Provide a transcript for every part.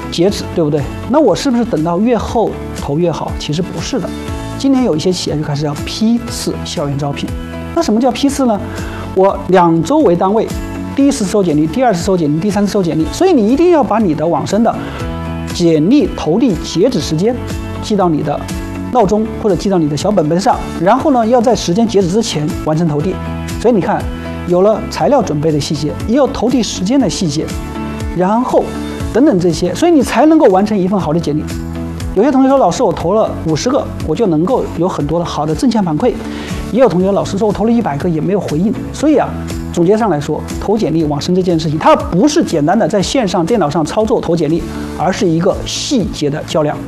截止，对不对？那我是不是等到越后投越好？其实不是的。今年有一些企业就开始要批次校园招聘。那什么叫批次呢？我2周为单位，第一次收简历，第2次收简历，第3次收简历。所以你一定要把你的网申的简历投递截止时间记到你的闹钟或者记到你的小本本上，然后呢，要在时间截止之前完成投递。所以你看，有了材料准备的细节，也有投递时间的细节，然后等等这些，所以你才能够完成一份好的简历。有些同学说，老师，我投了50个，我就能够有很多的好的正向反馈。也有同学，老师说我投了100个也没有回应。所以啊，总结上来说，投简历网申这件事情，它不是简单的在线上电脑上操作投简历，而是一个细节的较量。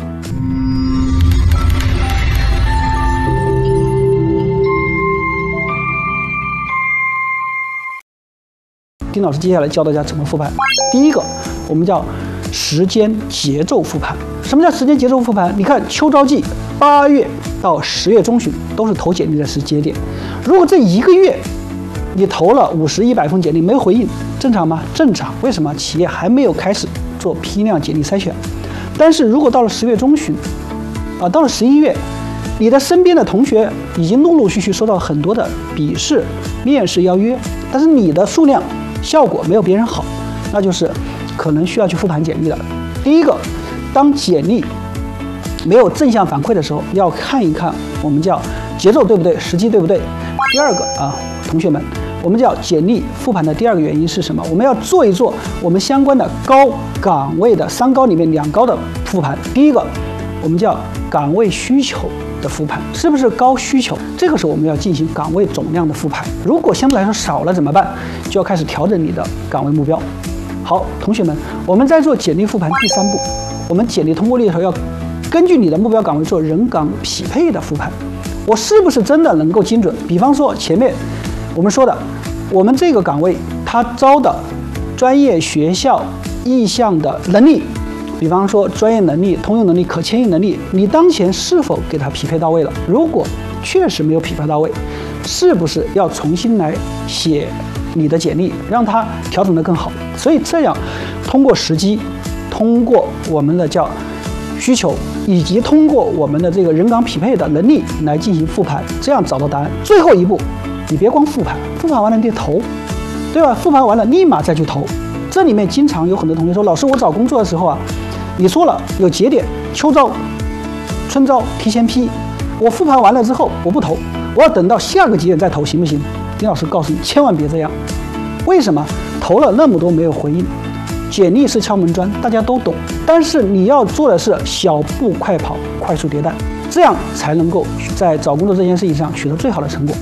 丁老师接下来教大家怎么复盘。第一个，我们叫时间节奏复盘。什么叫时间节奏复盘？你看秋招季8月到10月中旬都是投简历的时间点。如果这1个月你投了50、100封简历没回应，正常吗？正常。为什么？企业还没有开始做批量简历筛选。但是如果到了10月中旬，到了11月，你的身边的同学已经陆陆续续收到很多的笔试、面试邀约，但是你的数量、效果没有别人好，那就是可能需要去复盘简历的。第一个，当简历没有正向反馈的时候，要看一看我们叫节奏对不对，时机对不对。第二个同学们，我们叫简历复盘的第2个原因是什么？我们要做一做我们相关的高岗位的3高里面2高的复盘。第一个，我们叫岗位需求的复盘，是不是高需求？这个时候我们要进行岗位总量的复盘。如果相对来说少了怎么办？就要开始调整你的岗位目标。好，同学们，我们在做简历复盘第3步，我们简历通过率的时候要根据你的目标岗位做人岗匹配的复盘。我是不是真的能够精准？比方说前面我们说的，我们这个岗位它招的专业学校意向的能力，比方说专业能力、通用能力、可迁移能力，你当前是否给它匹配到位了？如果确实没有匹配到位，是不是要重新来写你的简历，让它调整得更好？所以这样通过时机，通过我们的叫需求，以及通过我们的这个人岗匹配的能力来进行复盘，这样找到答案。最后一步，你别光复盘，复盘完了你得投，对吧？复盘完了立马再去投。这里面经常有很多同学说，老师，我找工作的时候你说了有节点，秋招、春招提前批，我复盘完了之后我不投，我要等到下个节点再投，行不行？丁老师告诉你，千万别这样。为什么？投了那么多没有回应，简历是敲门砖，大家都懂，但是你要做的是小步快跑，快速迭代，这样才能够在找工作这件事情上取得最好的成果。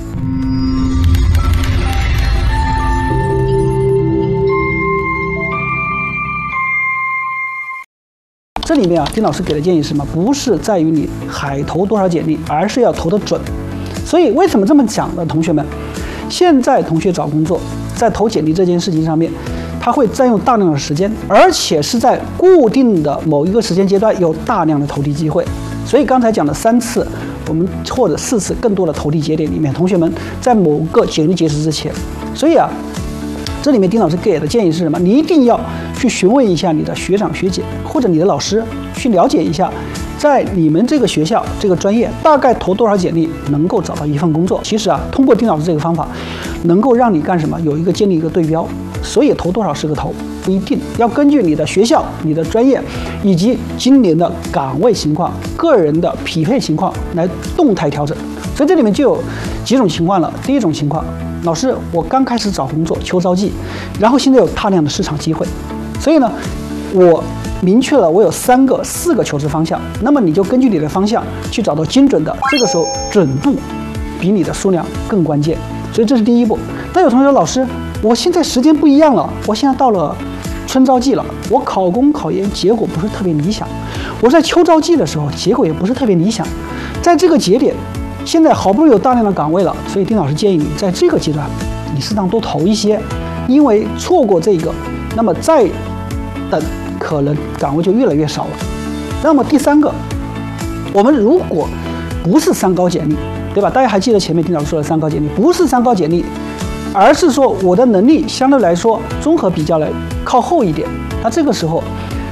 这里面丁老师给的建议是什么？不是在于你海投多少简历，而是要投得准。所以为什么这么讲呢？同学们，现在同学找工作，在投简历这件事情上面，它会占用大量的时间，而且是在固定的某一个时间阶段有大量的投递机会。所以刚才讲的3次，我们或者4次更多的投递节点里面，同学们在某个简历截止之前，所以这里面丁老师给的建议是什么？你一定要去询问一下你的学长学姐或者你的老师，去了解一下，在你们这个学校这个专业大概投多少简历能够找到一份工作。其实通过丁老师这个方法，能够让你干什么？有一个建立一个对标。所以投多少是个头，不一定，要根据你的学校、你的专业以及今年的岗位情况、个人的匹配情况来动态调整。所以这里面就有几种情况了。第一种情况，老师，我刚开始找工作，秋招季，然后现在有大量的市场机会，所以呢，我明确了我有4个求职方向，那么你就根据你的方向去找到精准的，这个时候准度比你的数量更关键。所以这是第一步。那有同学说，老师，我现在时间不一样了，我现在到了春招季了，我考公考研结果不是特别理想，我在秋招季的时候结果也不是特别理想，在这个节点现在好不容易有大量的岗位了，所以丁老师建议你在这个阶段你适当多投一些，因为错过这个，那么再等可能岗位就越来越少了。那么第3个，我们如果不是3高简历，对吧？大家还记得前面丁老师说的3高简历，不是3高简历，而是说我的能力相对来说综合比较来靠后一点，那这个时候